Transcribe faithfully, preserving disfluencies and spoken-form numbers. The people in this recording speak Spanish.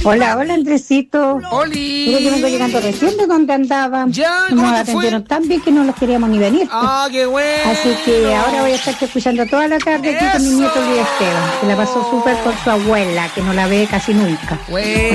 Hola, hola Andresito. ¡Oli! Mira que vengo llegando recién de donde andaba. Ya, ¿cómo Nos te atendieron fue? tan bien que no los queríamos ni venir. ¡Ah, qué bueno! Así que ahora voy a estar escuchando toda la tarde aquí con mi ¡Eso! nieto Luis Esteban, que la pasó súper con su abuela, que no la ve casi nunca. Bueno.